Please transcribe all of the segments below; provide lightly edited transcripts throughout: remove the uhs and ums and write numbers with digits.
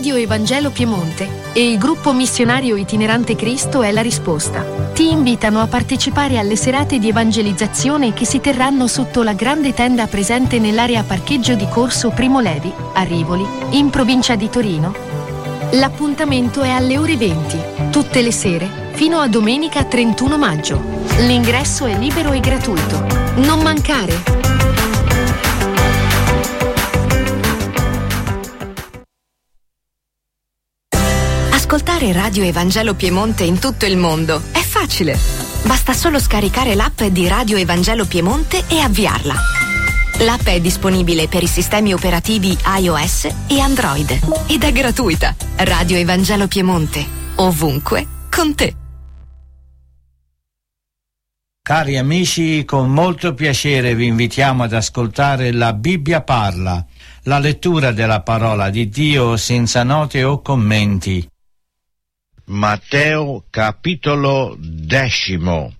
Radio Evangelo Piemonte e il gruppo missionario itinerante Cristo è la risposta. Ti invitano a partecipare alle serate di evangelizzazione che si terranno sotto la grande tenda presente nell'area parcheggio di Corso Primo Levi, a Rivoli, in provincia di Torino. L'appuntamento è alle ore 20, tutte le sere, fino a domenica 31 maggio. L'ingresso è libero e gratuito. Non mancare! Ascoltare Radio Evangelo Piemonte in tutto il mondo è facile. Basta solo scaricare l'app di Radio Evangelo Piemonte e avviarla. L'app è disponibile per i sistemi operativi iOS e Android ed è gratuita. Radio Evangelo Piemonte, ovunque con te. Cari amici, con molto piacere vi invitiamo ad ascoltare La Bibbia parla, la lettura della parola di Dio senza note o commenti. Matteo capitolo 10.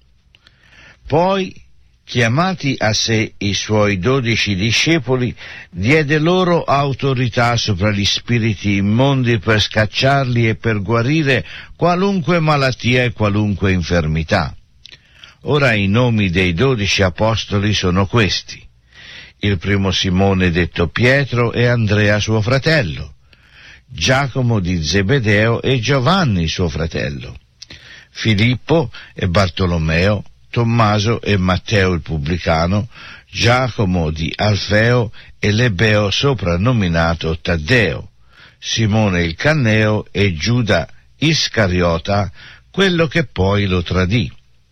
Poi, chiamati a sé i suoi 12 discepoli, diede loro autorità sopra gli spiriti immondi per scacciarli e per guarire qualunque malattia e qualunque infermità. Ora i nomi dei 12 apostoli sono questi: il primo Simone detto Pietro e Andrea suo fratello, Giacomo di Zebedeo e Giovanni suo fratello, Filippo e Bartolomeo, Tommaso e Matteo il pubblicano, Giacomo di Alfeo e Lebeo soprannominato Taddeo, Simone il Canneo e Giuda Iscariota, quello che poi lo tradì.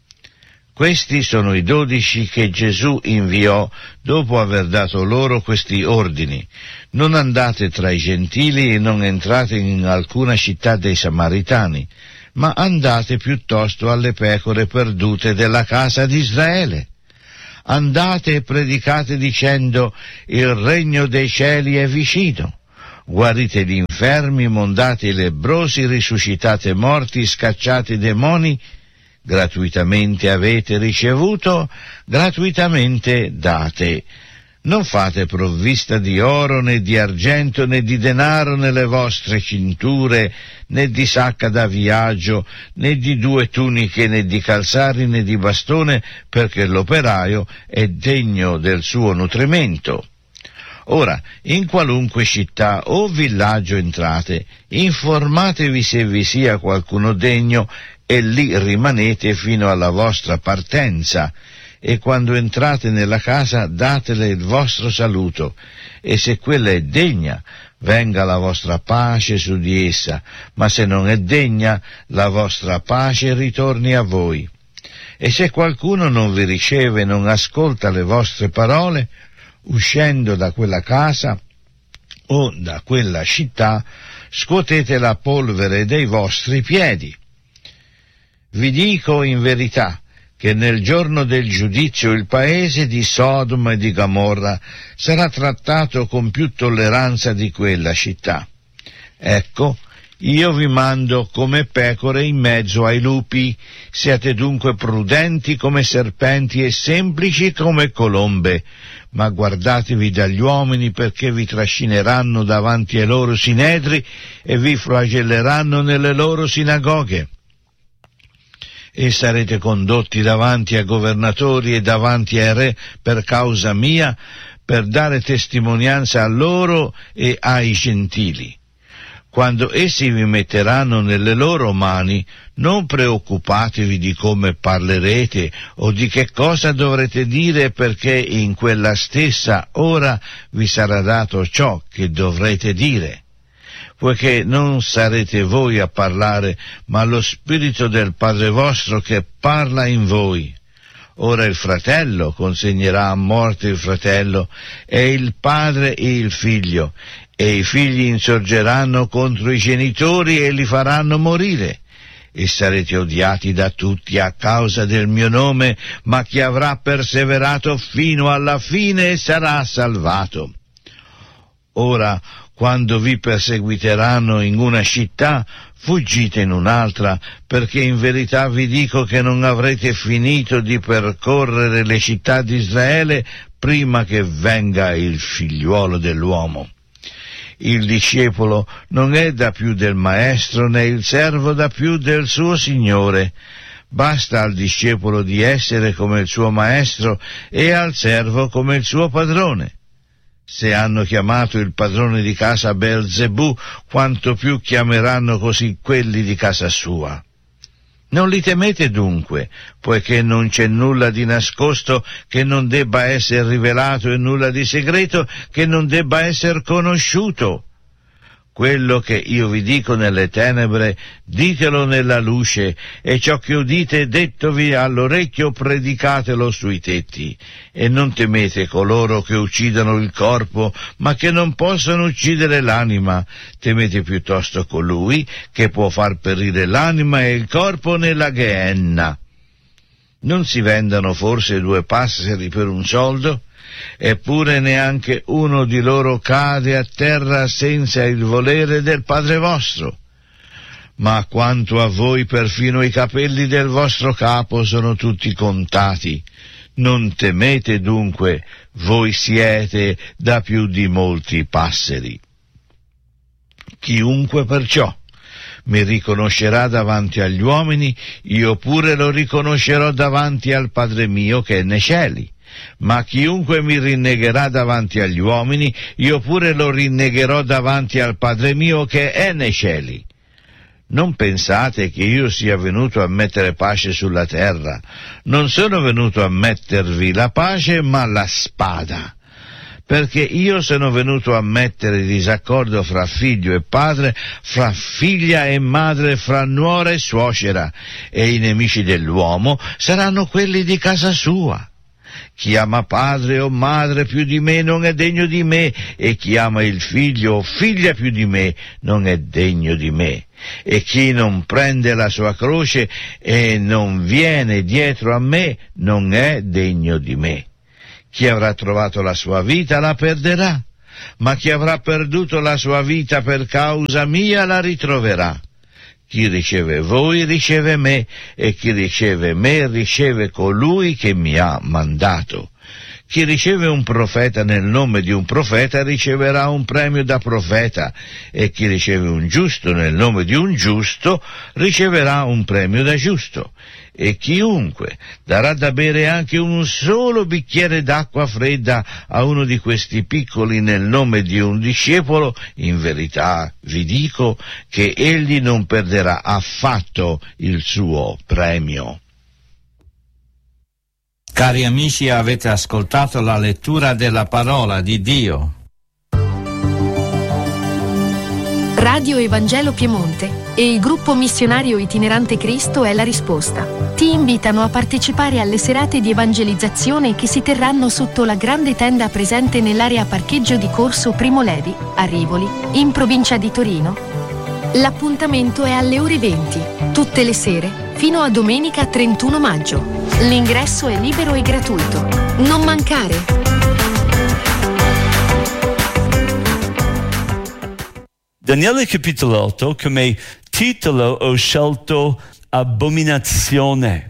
Questi sono i 12 che Gesù inviò dopo aver dato loro questi ordini: non andate tra i gentili e non entrate in alcuna città dei Samaritani, ma andate piuttosto alle pecore perdute della casa di Israele. Andate e predicate dicendo: il regno dei cieli è vicino. Guarite gli infermi, mondate i lebbrosi, risuscitate morti, scacciate i demoni. Gratuitamente avete ricevuto, gratuitamente date. Non fate provvista di oro, né di argento, né di denaro nelle vostre cinture, né di sacca da viaggio, né di 2 tuniche, né di calzari, né di bastone, perché l'operaio è degno del suo nutrimento. Ora, in qualunque città o villaggio entrate, informatevi se vi sia qualcuno degno e lì rimanete fino alla vostra partenza, e quando entrate nella casa datele il vostro saluto, e se quella è degna, venga la vostra pace su di essa, ma se non è degna, la vostra pace ritorni a voi. E se qualcuno non vi riceve e non ascolta le vostre parole, uscendo da quella casa o da quella città, scuotete la polvere dei vostri piedi. Vi dico in verità che nel giorno del giudizio il paese di Sodoma e di Gomorra sarà trattato con più tolleranza di quella città. Ecco, io vi mando come pecore in mezzo ai lupi. Siate dunque prudenti come serpenti e semplici come colombe, ma guardatevi dagli uomini, perché vi trascineranno davanti ai loro sinedri e vi flagelleranno nelle loro sinagoghe. E sarete condotti davanti a governatori e davanti ai re per causa mia, per dare testimonianza a loro e ai gentili. Quando essi vi metteranno nelle loro mani, non preoccupatevi di come parlerete o di che cosa dovrete dire, perché in quella stessa ora vi sarà dato ciò che dovrete dire. Poiché non sarete voi a parlare, ma lo Spirito del Padre vostro che parla in voi. Ora il fratello consegnerà a morte il fratello, e il padre il figlio, e i figli insorgeranno contro i genitori e li faranno morire. E sarete odiati da tutti a causa del mio nome, ma chi avrà perseverato fino alla fine sarà salvato. Ora, quando vi perseguiteranno in una città, fuggite in un'altra, perché in verità vi dico che non avrete finito di percorrere le città di Israele prima che venga il figliuolo dell'uomo. Il discepolo non è da più del maestro, né il servo da più del suo signore. Basta al discepolo di essere come il suo maestro e al servo come il suo padrone. Se hanno chiamato il padrone di casa Beelzebù, quanto più chiameranno così quelli di casa sua. Non li temete dunque, poiché non c'è nulla di nascosto che non debba essere rivelato e nulla di segreto che non debba essere conosciuto. Quello che io vi dico nelle tenebre, ditelo nella luce, e ciò che udite dettovi all'orecchio, predicatelo sui tetti. E non temete coloro che uccidono il corpo, ma che non possono uccidere l'anima. Temete piuttosto colui che può far perire l'anima e il corpo nella Geenna. Non si vendono forse 2 passeri per un soldo? Eppure neanche uno di loro cade a terra senza il volere del Padre vostro. Ma quanto a voi, perfino i capelli del vostro capo sono tutti contati. Non temete dunque, voi siete da più di molti passeri. Chiunque perciò mi riconoscerà davanti agli uomini, io pure lo riconoscerò davanti al Padre mio che è nei cieli. Ma chiunque mi rinnegherà davanti agli uomini, io pure lo rinnegherò davanti al Padre mio che è nei cieli. Non pensate che io sia venuto a mettere pace sulla terra. Non sono venuto a mettervi la pace, ma la spada. Perché io sono venuto a mettere disaccordo fra figlio e padre, fra figlia e madre, fra nuora e suocera, e i nemici dell'uomo saranno quelli di casa sua. Chi ama padre o madre più di me non è degno di me, e chi ama il figlio o figlia più di me non è degno di me. E chi non prende la sua croce e non viene dietro a me non è degno di me. Chi avrà trovato la sua vita la perderà, ma chi avrà perduto la sua vita per causa mia la ritroverà. Chi riceve voi riceve me, e chi riceve me riceve colui che mi ha mandato. Chi riceve un profeta nel nome di un profeta riceverà un premio da profeta, e chi riceve un giusto nel nome di un giusto riceverà un premio da giusto. E chiunque darà da bere anche un solo bicchiere d'acqua fredda a uno di questi piccoli nel nome di un discepolo, in verità vi dico che egli non perderà affatto il suo premio. Cari amici, avete ascoltato la lettura della parola di Dio. Radio Evangelo Piemonte e il gruppo missionario itinerante Cristo è la risposta. Ti invitano a partecipare alle serate di evangelizzazione che si terranno sotto la grande tenda presente nell'area parcheggio di Corso Primo Levi, a Rivoli, in provincia di Torino. L'appuntamento è alle ore 20, tutte le sere, fino a domenica 31 maggio. L'ingresso è libero e gratuito. Non mancare! Daniele capitolo 8, come titolo ho scelto Abominazione.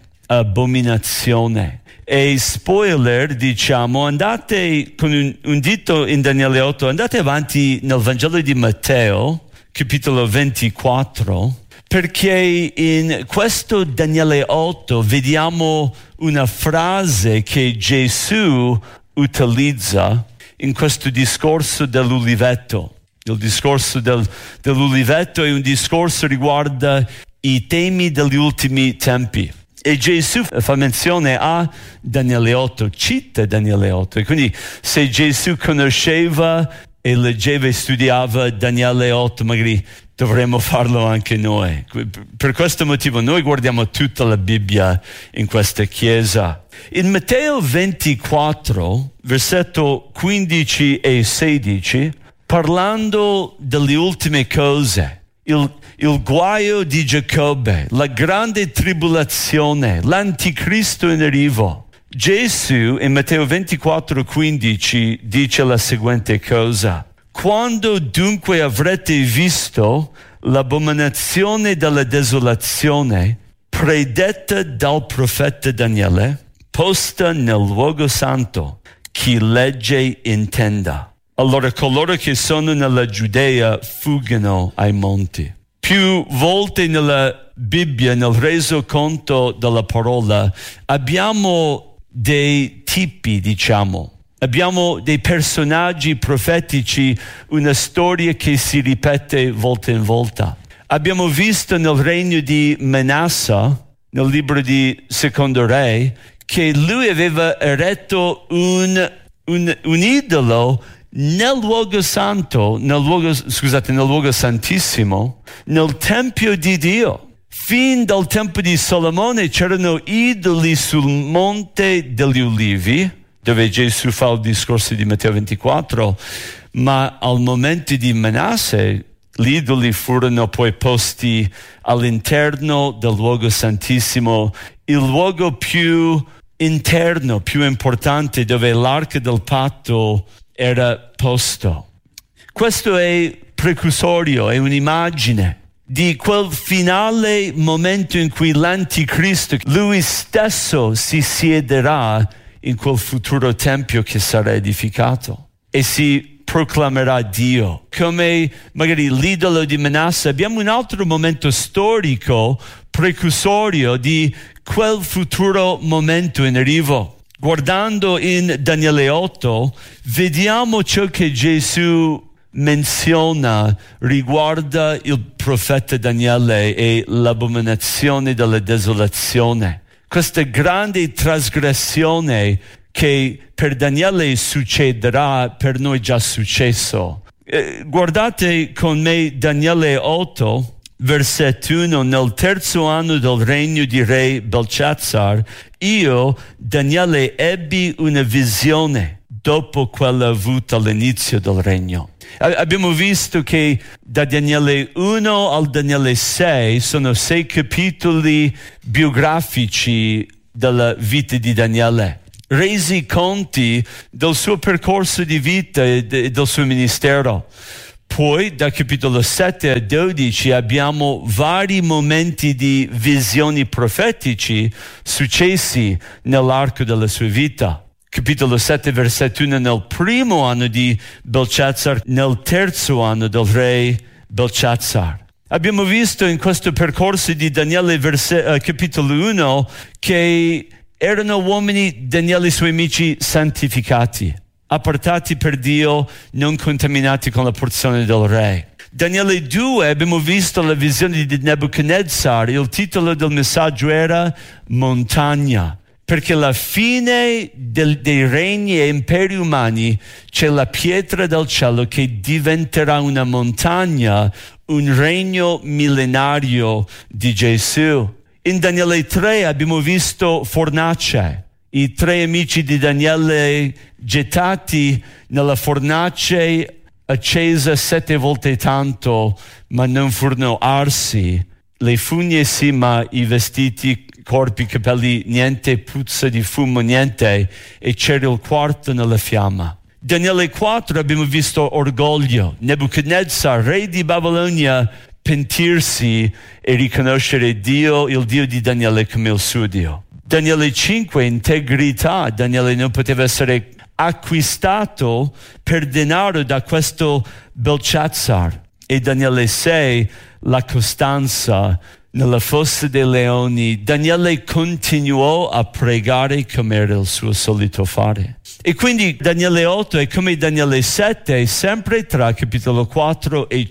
E spoiler, diciamo, andate con un dito in Daniele 8, andate avanti nel Vangelo di Matteo, capitolo 24, perché in questo Daniele 8 vediamo una frase che Gesù utilizza in questo discorso dell'uliveto. Il discorso dell'uliveto è un discorso che riguarda i temi degli ultimi tempi. E Gesù fa menzione a Daniele 8, cita Daniele 8. E quindi se Gesù conosceva e leggeva e studiava Daniele 8, magari dovremmo farlo anche noi. Per questo motivo noi guardiamo tutta la Bibbia in questa chiesa. In Matteo 24, versetto 15 e 16, parlando delle ultime cose, il guaio di Giacobbe, la grande tribolazione, l'anticristo in arrivo, Gesù in Matteo 24:15 dice la seguente cosa: quando dunque avrete visto l'abominazione della desolazione predetta dal profeta Daniele, posta nel luogo santo, chi legge intenda. allora coloro che sono nella Giudea fuggono ai monti. Più volte nella Bibbia, nel resoconto della parola, abbiamo dei tipi, abbiamo dei personaggi profetici, una storia che si ripete volta in volta. Abbiamo visto nel regno di Manasse, nel libro di Secondo Re, che lui aveva eretto un idolo nel luogo santo, nel luogo santissimo, nel tempio di Dio. Fin dal tempo di Solomone c'erano idoli sul monte degli Ulivi, dove Gesù fa il discorso di Matteo 24, ma al momento di Manasse gli idoli furono poi posti all'interno del luogo santissimo, il luogo più interno, più importante, dove l'arca del patto era posto. Questo è precursorio, è un'immagine di quel finale momento in cui l'Anticristo, lui stesso, si siederà in quel futuro tempio che sarà edificato e si proclamerà Dio. Come magari l'idolo di Manasse, abbiamo un altro momento storico precursorio di quel futuro momento in arrivo. Guardando in Daniele 8, vediamo ciò che Gesù menziona riguarda il profeta Daniele e l'abominazione della desolazione. Questa grande trasgressione che per Daniele succederà, per noi già successo. Guardate con me Daniele 8, versetto 1. Nel terzo anno del regno di re Belciazzar, io, Daniele, ebbi una visione dopo quella avuta all'inizio del regno. Abbiamo visto che da Daniele 1 al Daniele 6 sono 6 capitoli biografici della vita di Daniele, resi conti del suo percorso di vita e del suo ministero. Poi da capitolo 7 a 12 abbiamo vari momenti di visioni profetici successi nell'arco della sua vita. Capitolo 7, versetto 1, nel primo anno di Belciazzar, nel terzo anno del re Belciazzar. Abbiamo visto in questo percorso di Daniele capitolo 1 che erano uomini, Daniele e i suoi amici, santificati, appartati per Dio, non contaminati con la porzione del re. Daniele 2 abbiamo visto la visione di Nebuchadnezzar, il titolo del messaggio era Montagna, perché alla fine dei regni e imperi umani c'è la pietra del cielo che diventerà una montagna, un regno millenario di Gesù. In Daniele 3 abbiamo visto fornace, i 3 amici di Daniele gettati nella fornace accesa 7 volte tanto, ma non furono arsi. Le fugne sì, ma i vestiti, corpi, capelli, niente, puzza di fumo, niente, e c'era il quarto nella fiamma. Daniele 4 abbiamo visto orgoglio, Nebuchadnezzar, re di Babilonia, pentirsi e riconoscere Dio, il Dio di Daniele, come il suo Dio. Daniele 5, integrità, Daniele non poteva essere acquistato per denaro da questo Belciazzar. E Daniele 6, la costanza nella fossa dei leoni. Daniele continuò a pregare come era il suo solito fare. E quindi Daniele 8 è come Daniele 7, sempre tra capitolo 4 e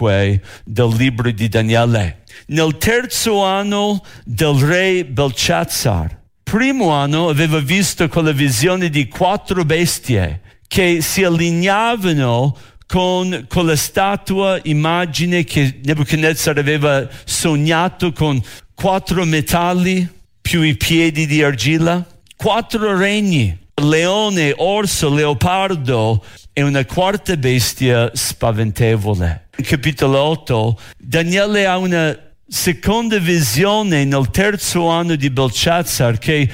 5 del libro di Daniele. Nel terzo anno del re Belciazzar, primo anno aveva visto quella visione di 4 bestie che si allineavano con la statua immagine che Nebuchadnezzar aveva sognato, con 4 metalli più i piedi di argilla, 4 regni, leone, orso, leopardo e una quarta bestia spaventevole. In capitolo 8 Daniele ha una seconda visione nel terzo anno di Belciazzar che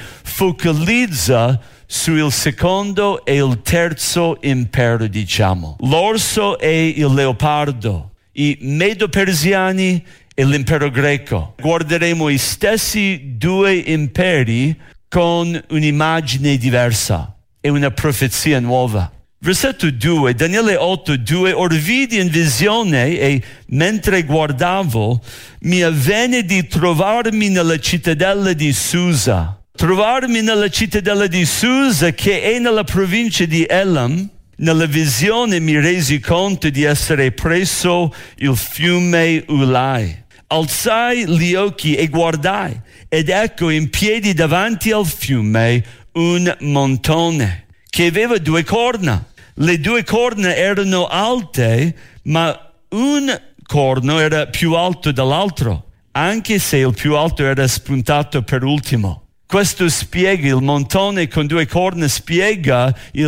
focalizza sul secondo e il terzo impero, diciamo. L'orso e il leopardo, i Medo-Persiani e l'impero greco. Guarderemo i stessi 2 imperi con un'immagine diversa e una profezia nuova. Versetto 2, Daniele 8:2, or vidi in visione e mentre guardavo mi avvenne di trovarmi nella cittadella di Susa. Trovarmi nella cittadella di Susa, che è nella provincia di Elam. Nella visione mi resi conto di essere presso il fiume Ulai. Alzai gli occhi e guardai, ed ecco in piedi davanti al fiume un montone che aveva 2 corna. Le 2 corna erano alte, ma un corno era più alto dell'altro, anche se il più alto era spuntato per ultimo. Questo spiega, il montone con 2 corna spiega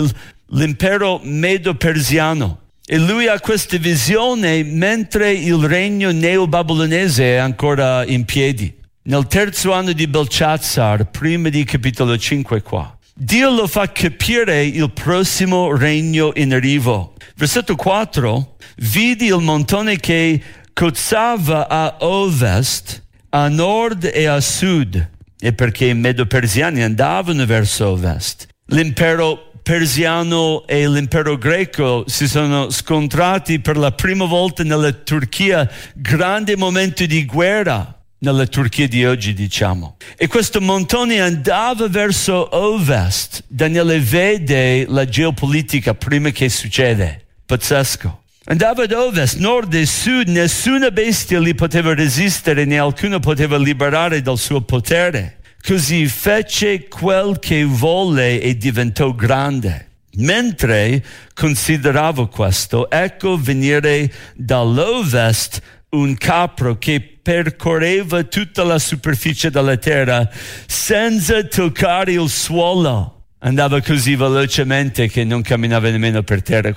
l'impero medo-persiano. E lui ha questa visione mentre il regno neo-babilonese è ancora in piedi. Nel 3° anno di Belshazzar, prima di capitolo 5 qua. Dio lo fa capire il prossimo regno in arrivo. Versetto 4, vidi il montone che cozzava a ovest, a nord e a sud. E perché i medo-persiani andavano verso ovest. L'impero persiano e l'impero greco si sono scontrati per la prima volta nella Turchia, grande momento di guerra nella Turchia di oggi, diciamo. E questo montone andava verso ovest. Daniele vede la geopolitica prima che succede. Pazzesco. Andava ad ovest, nord e sud, nessuna bestia li poteva resistere, né alcuno poteva liberare dal suo potere. Così fece quel che volle e diventò grande. Mentre consideravo questo, ecco venire dall'ovest un capro che percorreva tutta la superficie della terra senza toccare il suolo. Andava così velocemente che non camminava nemmeno per terra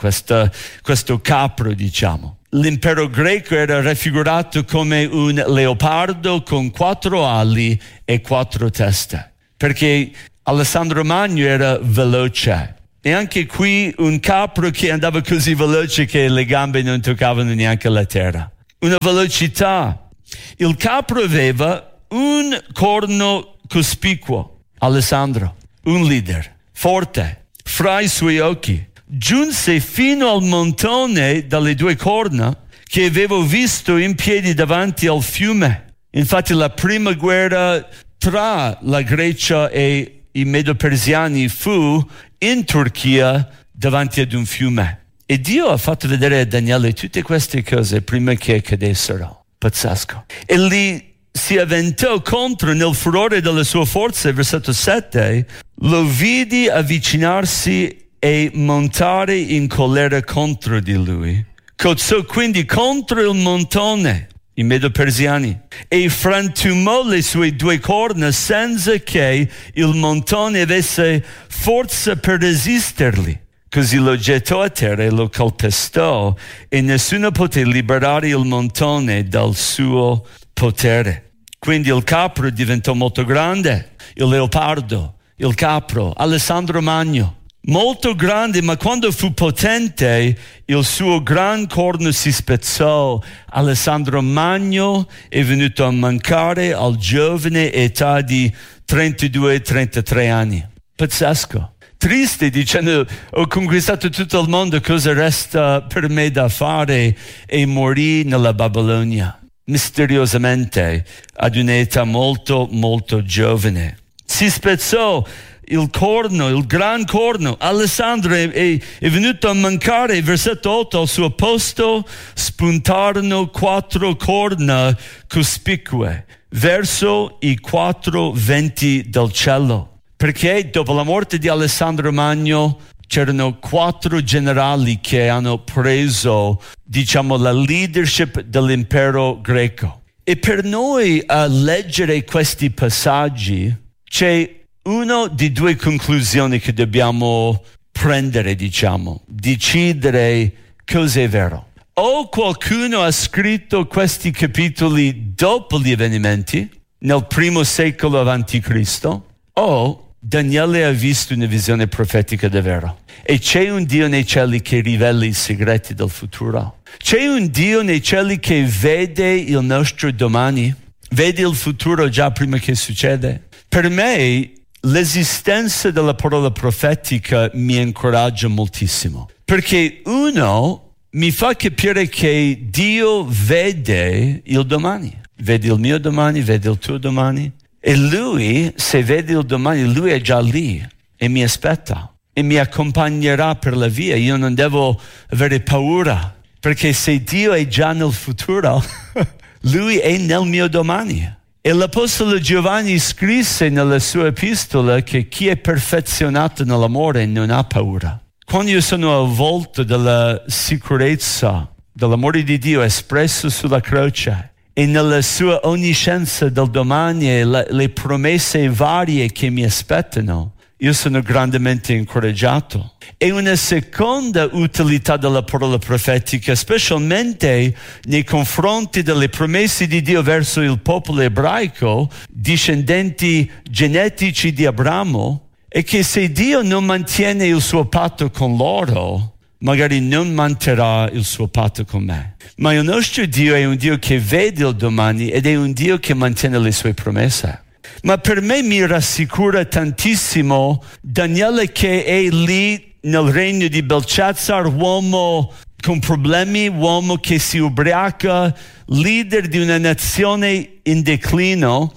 questo capro, diciamo. L'impero greco era raffigurato come un leopardo con 4 ali e 4 teste, perché Alessandro Magno era veloce. E anche qui un capro che andava così veloce che le gambe non toccavano neanche la terra. Una velocità. Il capro aveva un corno cospicuo, Alessandro, un leader, forte, fra i suoi occhi. Giunse fino al montone dalle 2 corna che avevo visto in piedi davanti al fiume. Infatti la prima guerra tra la Grecia e i medo-persiani fu in Turchia davanti ad un fiume. E Dio ha fatto vedere a Daniele tutte queste cose prima che cadessero. Pazzesco. E lì si avventò contro nel furore della sua forza, versetto 7, lo vidi avvicinarsi e montare in collera contro di lui. Cozzò quindi contro il montone, i medo-persiani, e frantumò le sue 2 corna senza che il montone avesse forza per resisterli. Così lo gettò a terra e lo calpestò, e nessuno poté liberare il montone dal suo potere. Quindi il capro diventò molto grande, il leopardo, il capro, Alessandro Magno. Molto grande, ma quando fu potente, il suo gran corno si spezzò. Alessandro Magno è venuto a mancare al giovane età di 32-33 anni. Pazzesco. Triste, dicendo, ho conquistato tutto il mondo, cosa resta per me da fare? E morì nella Babilonia, misteriosamente, ad un'età molto, molto giovane. Si spezzò il corno, il gran corno. Alessandro è venuto a mancare. Versetto 8, al suo posto spuntarono 4 corna cospicue verso i 4 venti del cielo. Perché dopo la morte di Alessandro Magno c'erano 4 generali che hanno preso, diciamo, la leadership dell'impero greco. E per noi a leggere questi passaggi c'è una di 2 conclusioni che dobbiamo prendere, diciamo, decidere cosa è vero. O qualcuno ha scritto questi capitoli dopo gli avvenimenti, nel 1° secolo avanti Cristo, o Daniele ha visto una visione profetica davvero. E c'è un Dio nei cieli che rivela i segreti del futuro. C'è un Dio nei cieli che vede il nostro domani, vede il futuro già prima che succede. Per me l'esistenza della parola profetica mi incoraggia moltissimo, perché uno mi fa capire che Dio vede il domani, vede il mio domani, vede il tuo domani, e Lui, se vede il domani, Lui è già lì e mi aspetta e mi accompagnerà per la via. Io non devo avere paura, perché se Dio è già nel futuro, Lui è nel mio domani. E l'Apostolo Giovanni scrisse nella sua epistola che chi è perfezionato nell'amore non ha paura. Quando io sono avvolto dalla sicurezza dell'amore di Dio espresso sulla croce e nella sua onniscienza del domani e le promesse varie che mi aspettano, io sono grandemente incoraggiato. E una seconda utilità della parola profetica, specialmente nei confronti delle promesse di Dio verso il popolo ebraico, discendenti genetici di Abramo, è che se Dio non mantiene il suo patto con loro, magari non manterrà il suo patto con me. Ma il nostro Dio è un Dio che vede il domani ed è un Dio che mantiene le sue promesse. Ma per me mi rassicura tantissimo Daniele che è lì nel regno di Belshazzar, uomo con problemi, uomo che si ubriaca, leader di una nazione in declino.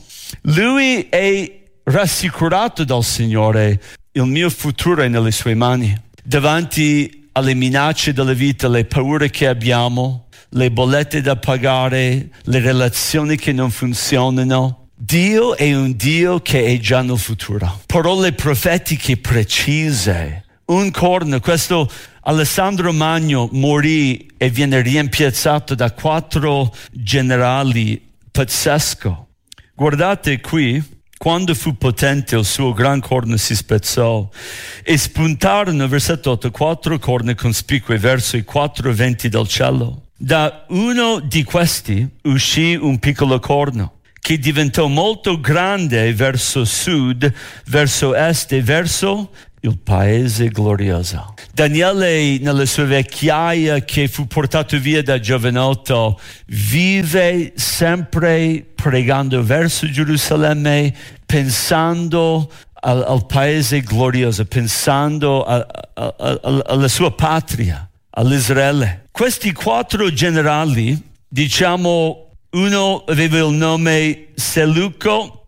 Lui è rassicurato dal Signore, il mio futuro è nelle sue mani. Davanti alle minacce della vita, le paure che abbiamo, le bollette da pagare, le relazioni che non funzionano, Dio è un Dio che è già nel futuro. Parole profetiche precise. Un corno, questo Alessandro Magno morì e viene rimpiazzato da 4 generali. Pazzesco. Guardate qui, quando fu potente il suo gran corno si spezzò e spuntarono, versetto 8, 4 corna cospicue verso i 4 venti del cielo. Da uno di questi uscì un piccolo corno che diventò molto grande verso sud, verso est e verso il paese glorioso. Daniele, nella sua vecchiaia che fu portato via da giovanotto, vive sempre pregando verso Gerusalemme, pensando al paese glorioso, pensando alla sua patria, all'Israele. Questi 4 generali, diciamo, uno aveva il nome Seleuco,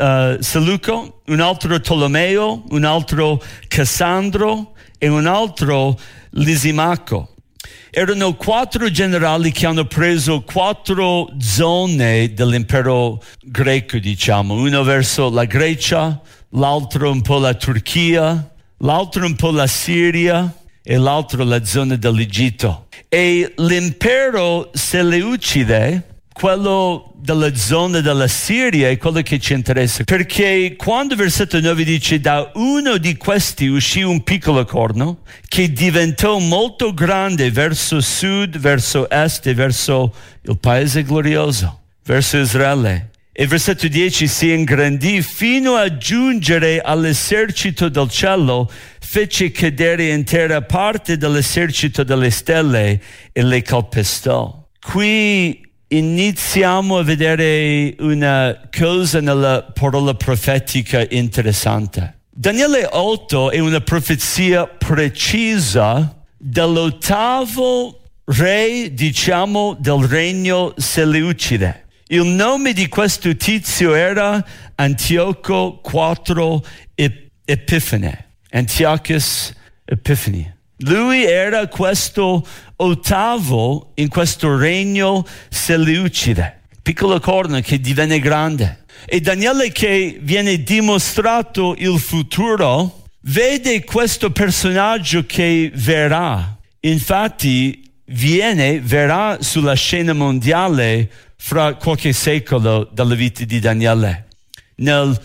un altro Tolomeo, un altro Cassandro e un altro Lisimaco. Erano 4 generali che hanno preso 4 zone dell'impero greco, diciamo. Uno verso la Grecia, l'altro un po' la Turchia, l'altro un po' la Siria e l'altro la zona dell'Egitto. E l'impero Seleucide, quello della zona della Siria, è quello che ci interessa, perché quando versetto 9 dice da uno di questi uscì un piccolo corno che diventò molto grande verso sud, verso est e verso il paese glorioso, verso Israele. E versetto 10 si ingrandì fino a giungere all'esercito del cielo, fece cadere intera parte dell'esercito delle stelle e le calpestò. Qui iniziamo a vedere una cosa nella parola profetica interessante. Daniele 8 è una profezia precisa dell'8º re, diciamo, del regno Seleucide. Il nome di questo tizio era Antioco IV Epifane. Antiochus Epifani. Lui era questo 8º in questo regno Seleucide, piccolo corno che divenne grande. E Daniele, che viene dimostrato il futuro, vede questo personaggio che verrà. Infatti verrà sulla scena mondiale fra qualche secolo dalla vita di Daniele, nel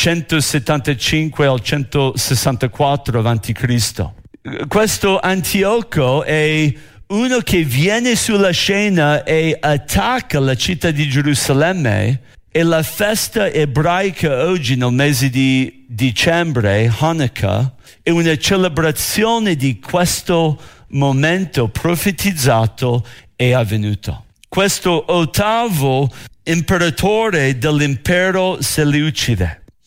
175 al 164 a.C. Questo Antioco è uno che viene sulla scena e attacca la città di Gerusalemme, e la festa ebraica oggi nel mese di dicembre, Hanukkah, è una celebrazione di questo momento profetizzato e avvenuto. Questo 8º imperatore dell'impero Seleucide.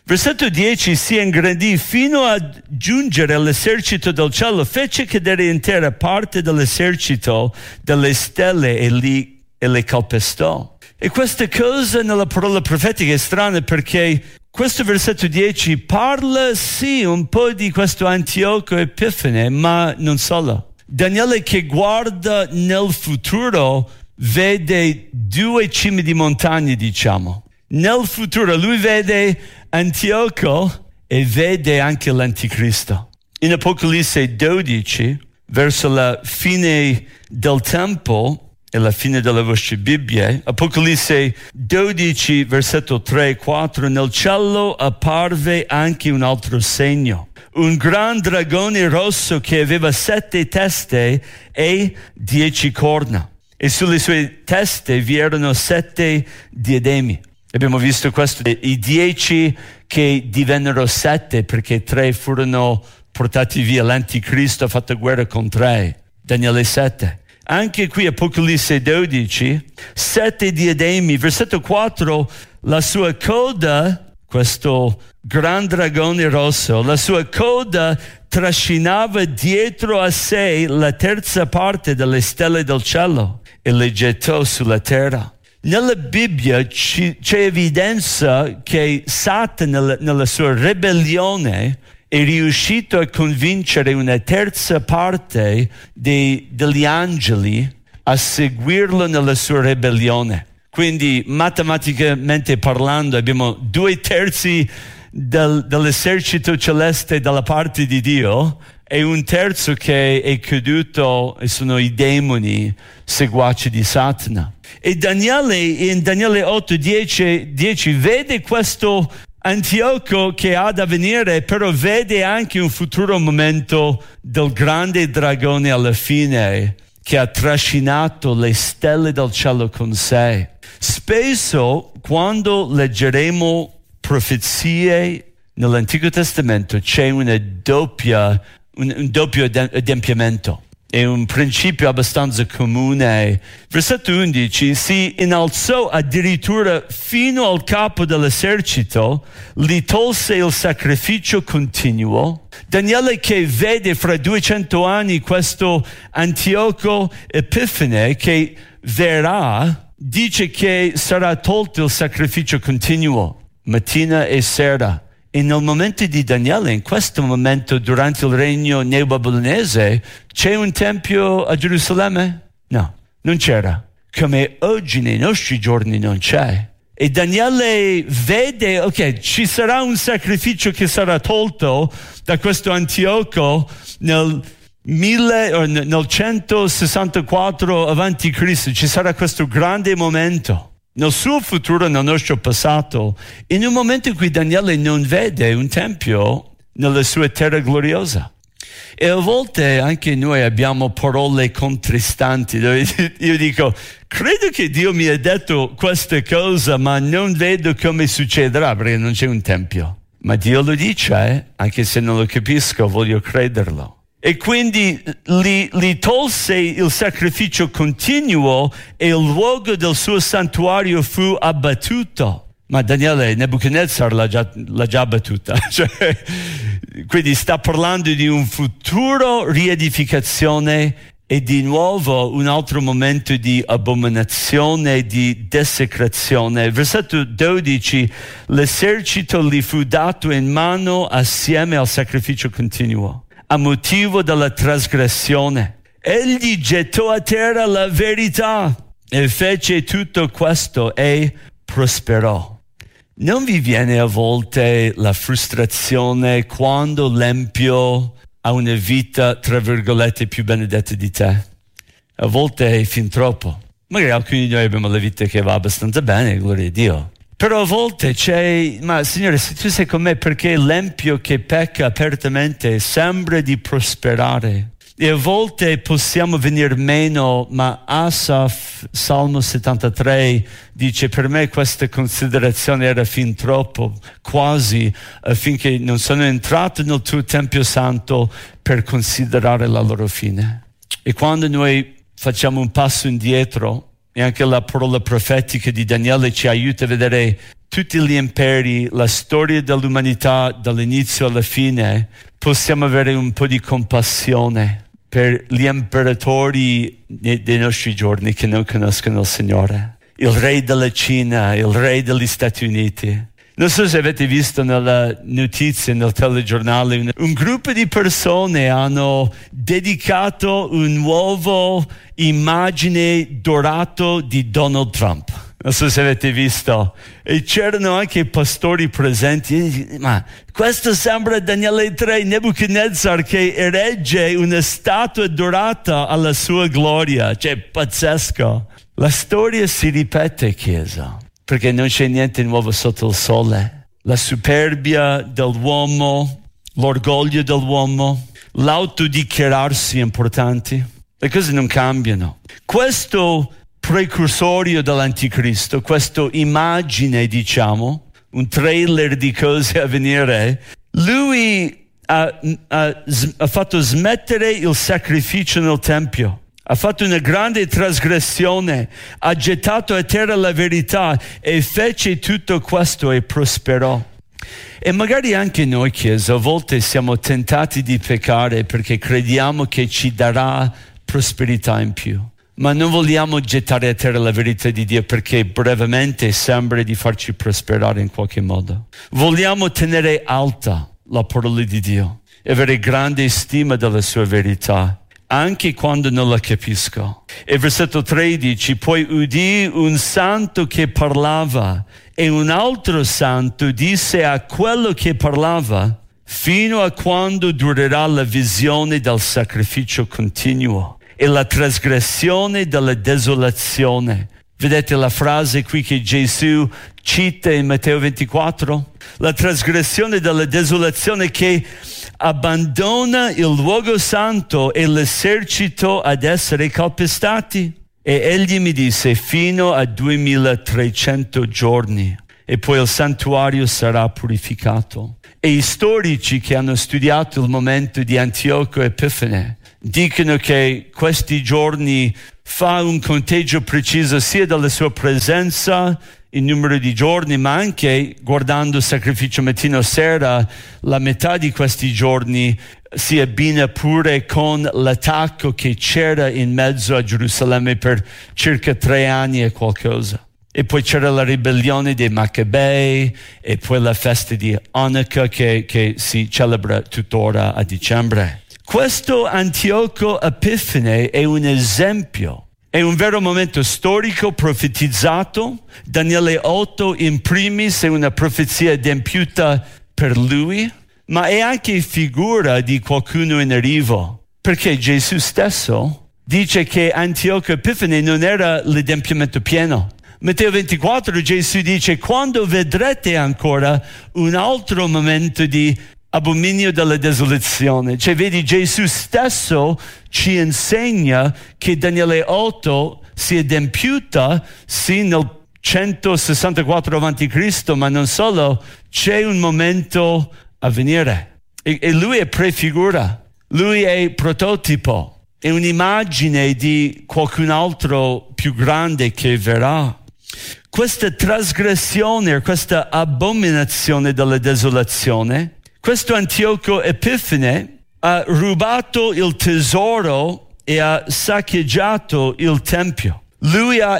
Versetto 10: si ingrandì fino a giungere all'esercito del cielo, fece cadere intera parte dell'esercito delle stelle e le calpestò. E questa cosa nella parola profetica è strana, perché questo versetto 10 parla sì un po' di questo Antioco Epifane, ma non solo. Daniele, che guarda nel futuro, vede due cime di montagne, diciamo. Nel futuro lui vede Antioco e vede anche l'Anticristo. In Apocalisse 12, verso la fine del tempo e la fine delle vostre Bibbie, Apocalisse 12, versetto 3 e 4, nel cielo apparve anche un altro segno. Un gran dragone rosso che aveva 7 teste e 10 corna. E sulle sue teste vi erano 7 diademi. Abbiamo visto questo, i 10 che divennero 7 perché 3 furono portati via. L'Anticristo ha fatto guerra con 3. Daniele 7. Anche qui Apocalisse 12, 7 diademi. Versetto 4, la sua coda, questo gran dragone rosso, la sua coda trascinava dietro a sé la terza parte delle stelle del cielo e le gettò sulla terra. Nella Bibbia c'è evidenza che Satana nella sua ribellione è riuscito a convincere una terza parte degli angeli a seguirlo nella sua ribellione. Quindi matematicamente parlando abbiamo 2/3 dell'esercito celeste dalla parte di Dio e un terzo che è caduto e sono i demoni seguaci di Satana. E Daniele in Daniele 8:10 vede questo Antioco che ha da venire, però vede anche un futuro momento del grande dragone alla fine che ha trascinato le stelle del cielo con sé. Spesso quando leggeremo profezie nell'Antico Testamento c'è un doppio adempimento. È un principio abbastanza comune. Versetto 11: si innalzò addirittura fino al capo dell'esercito, gli tolse il sacrificio continuo. Daniele, che vede fra 200 anni questo Antioco Epifane che verrà, dice che sarà tolto il sacrificio continuo mattina e sera. E nel momento di Daniele, in questo momento, durante il regno neobabilonese, c'è un tempio a Gerusalemme? No, non c'era. Come oggi nei nostri giorni non c'è. E Daniele vede, ok, ci sarà un sacrificio che sarà tolto da questo Antioco nel 164 avanti Cristo. Ci sarà questo grande momento. Nel suo futuro, nel nostro passato, in un momento in cui Daniele non vede un tempio nella sua terra gloriosa. E a volte anche noi abbiamo parole contristanti, dove io dico, credo che Dio mi ha detto questa cosa, ma non vedo come succederà perché non c'è un tempio. Ma Dio lo dice, anche se non lo capisco, voglio crederlo. E quindi gli tolse il sacrificio continuo e il luogo del suo santuario fu abbattuto. Ma Daniele, Nebuchadnezzar l'ha già abbattuta. Quindi sta parlando di un futuro riedificazione e di nuovo un altro momento di abominazione, di desecrazione. Versetto 12, l'esercito gli fu dato in mano assieme al sacrificio continuo, a motivo della trasgressione. Egli gettò a terra la verità e fece tutto questo e prosperò. Non vi viene a volte la frustrazione quando l'empio ha una vita, tra virgolette, più benedetta di te? A volte è fin troppo. Magari alcuni di noi abbiamo la vita che va abbastanza bene, gloria a Dio. Però a volte c'è, ma Signore, se tu sei con me, perché l'empio che pecca apertamente sembra di prosperare. E a volte possiamo venir meno, ma Asaf, Salmo 73, dice, per me questa considerazione era fin troppo, quasi, affinché non sono entrato nel tuo Tempio Santo per considerare la loro fine. E quando noi facciamo un passo indietro, e anche la parola profetica di Daniele ci aiuta a vedere tutti gli imperi, la storia dell'umanità dall'inizio alla fine, possiamo avere un po' di compassione per gli imperatori dei nostri giorni che non conoscono il Signore. Il re della Cina, il re degli Stati Uniti. Non so se avete visto nella notizia, nel telegiornale, un gruppo di persone hanno dedicato un nuovo immagine dorato di Donald Trump. Non so se avete visto. E c'erano anche pastori presenti. Ma questo sembra Daniele 3, Nebuchadnezzar che eregge una statua dorata alla sua gloria. Cioè, pazzesco. La storia si ripete, Chiesa, perché non c'è niente nuovo sotto il sole. La superbia dell'uomo, l'orgoglio dell'uomo, l'autodichiararsi importanti, le cose non cambiano. Questo precursorio dell'anticristo, questa immagine, diciamo, un trailer di cose a venire, lui ha fatto smettere il sacrificio nel Tempio. Ha fatto una grande trasgressione, ha gettato a terra la verità e fece tutto questo e prosperò. E magari anche noi, Chiesa, a volte siamo tentati di peccare perché crediamo che ci darà prosperità in più. Ma non vogliamo gettare a terra la verità di Dio perché brevemente sembra di farci prosperare in qualche modo. Vogliamo tenere alta la parola di Dio e avere grande stima della sua verità, anche quando non la capisco. E versetto 13, poi udì un santo che parlava e un altro santo disse a quello che parlava: fino a quando durerà la visione del sacrificio continuo e la trasgressione della desolazione? Vedete la frase qui che Gesù cita in Matteo 24? La trasgressione della desolazione che abbandona il luogo santo e l'esercito ad essere calpestati. E egli mi disse: fino a 2300 giorni, e poi il santuario sarà purificato. E i storici che hanno studiato il momento di Antioco Epifane dicono che questi giorni fa un conteggio preciso sia della sua presenza, il numero di giorni, ma anche guardando il sacrificio mattino-sera, la metà di questi giorni si abbina pure con l'attacco che c'era in mezzo a Gerusalemme per circa 3 anni e qualcosa. E poi c'era la ribellione dei Maccabei e poi la festa di Hanukkah che si celebra tuttora a dicembre. Questo Antioco Epifane è un esempio. È un vero momento storico profetizzato. Daniele 8 in primis è una profezia adempiuta per lui, ma è anche figura di qualcuno in arrivo, perché Gesù stesso dice che Antioco Epifane non era l'adempimento pieno. Matteo 24 Gesù dice: quando vedrete ancora un altro momento di abominio della desolazione. Cioè, vedi, Gesù stesso ci insegna che Daniele 8 si è adempiuta sì nel 164 a.C., ma non solo, c'è un momento a venire. E lui è prefigura, lui è prototipo, è un'immagine di qualcun altro più grande che verrà. Questa trasgressione, questa abominazione della desolazione, questo Antioco Epifane ha rubato il tesoro e ha saccheggiato il tempio. Lui ha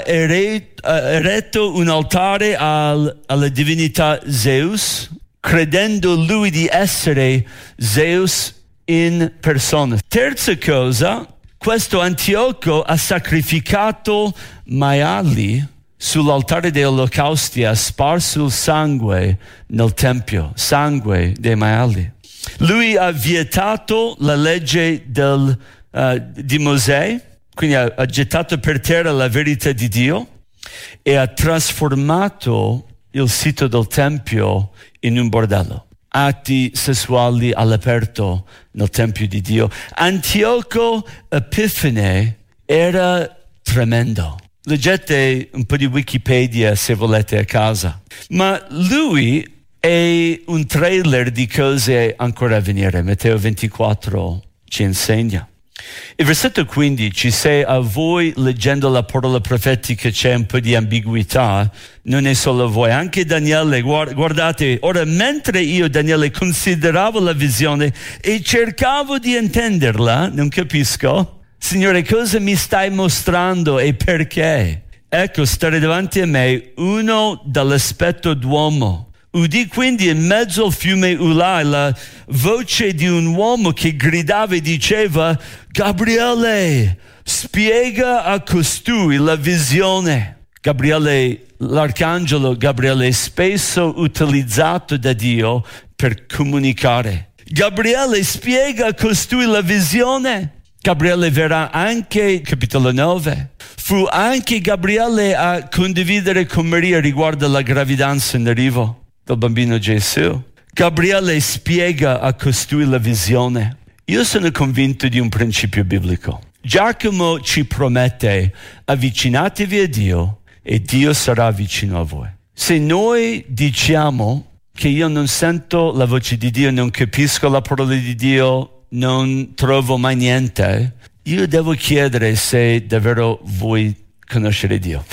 eretto un altare alla divinità Zeus, credendo lui di essere Zeus in persona. Terza cosa, questo Antioco ha sacrificato maiali sull'altare dei olocausti, ha sparso il sangue nel tempio, sangue dei maiali. Lui ha vietato la legge di Mosè, quindi ha gettato per terra la verità di Dio e ha trasformato il sito del tempio in un bordello. Atti sessuali all'aperto nel tempio di Dio. Antioco Epifane era tremendo. Leggete un po' di Wikipedia se volete a casa. Ma lui è un trailer di cose ancora a venire. Matteo 24 ci insegna. Il versetto 15, se a voi leggendo la parola profetica c'è un po' di ambiguità, non è solo a voi, anche Daniele, guardate, ora mentre io, Daniele, consideravo la visione e cercavo di intenderla, non capisco, Signore, cosa mi stai mostrando e perché? Ecco, stare davanti a me uno dall'aspetto d'uomo. Udì quindi in mezzo al fiume Ulai la voce di un uomo che gridava e diceva: Gabriele, spiega a costui la visione. Gabriele, l'arcangelo Gabriele è spesso utilizzato da Dio per comunicare. Gabriele, spiega a costui la visione. Gabriele verrà anche, capitolo 9, fu anche Gabriele a condividere con Maria riguardo alla gravidanza in arrivo del bambino Gesù. Gabriele spiega a costui la visione. Io sono convinto di un principio biblico. Giacomo ci promette: avvicinatevi a Dio e Dio sarà vicino a voi. Se noi diciamo che io non sento la voce di Dio, non capisco la parola di Dio, non trovo mai niente, io devo chiedere se davvero vuoi conoscere Dio.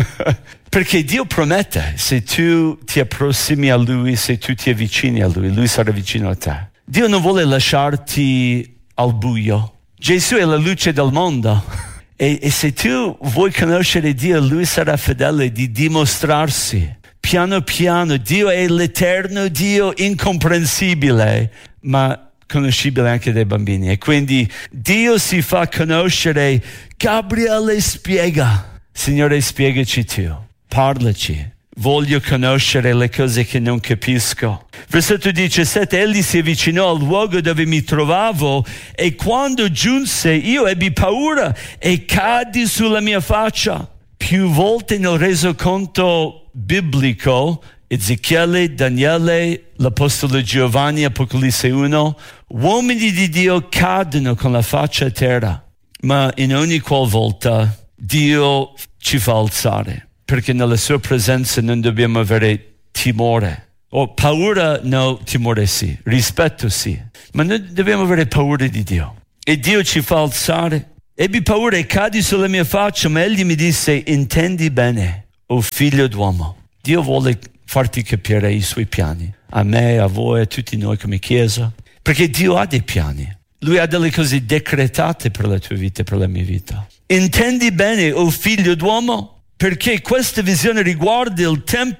Perché Dio promette, se tu ti approssimi a Lui, se tu ti avvicini a Lui, Lui sarà vicino a te. Dio non vuole lasciarti al buio. Gesù è la luce del mondo. E se tu vuoi conoscere Dio, Lui sarà fedele di dimostrarsi. Piano piano, Dio è l'eterno Dio incomprensibile, ma conoscibile anche dai bambini. E quindi Dio si fa conoscere. Gabriele spiega. Signore, spiegaci tu, parlaci, voglio conoscere le cose che non capisco. Versetto 17, egli si avvicinò al luogo dove mi trovavo e quando giunse io ebbi paura e cadi sulla mia faccia. Più volte nel resoconto biblico, Ezechiele, Daniele, l'Apostolo Giovanni, Apocalisse 1, uomini di Dio cadono con la faccia a terra, ma in ogni qual volta Dio ci fa alzare, perché nella sua presenza non dobbiamo avere timore. Paura no, timore sì, rispetto sì, ma noi dobbiamo avere paura di Dio. E Dio ci fa alzare. Ebbi paura e cadi sulla mia faccia, ma egli mi disse: intendi bene, o figlio d'uomo. Dio vuole farti capire i suoi piani, a me, a voi, a tutti noi come Chiesa, perché Dio ha dei piani. Lui ha delle cose decretate per la tua vita e per la mia vita. Intendi bene, o figlio d'uomo, perché questa visione riguarda il tempo